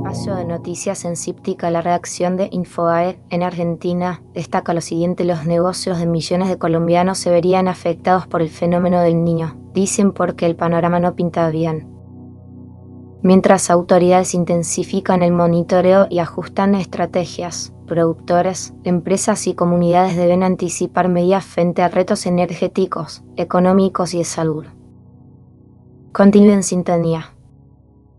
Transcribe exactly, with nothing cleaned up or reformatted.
espacio de noticias en Cíptica, la redacción de Infobae en Argentina destaca lo siguiente: los negocios de millones de colombianos se verían afectados por el fenómeno del Niño, dicen, porque el panorama no pinta bien. Mientras autoridades intensifican el monitoreo y ajustan estrategias, productores, empresas y comunidades deben anticipar medidas frente a retos energéticos, económicos y de salud. Continúe en sintonía.